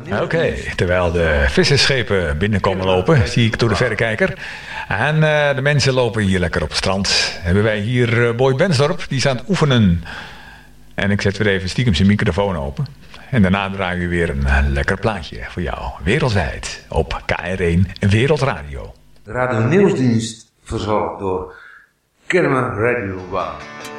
Oké, terwijl de vissersschepen binnenkomen lopen, zie ik door de verrekijker. En de mensen lopen hier lekker op het strand. Hebben wij hier Boy Bensdorp, die is aan het oefenen. En ik zet weer even stiekem zijn microfoon open. En daarna draaien we weer een lekker plaatje voor jou. Wereldwijd op KR1 Wereldradio. De Radio Nieuwsdienst verzorgd door Kennemer Radio One.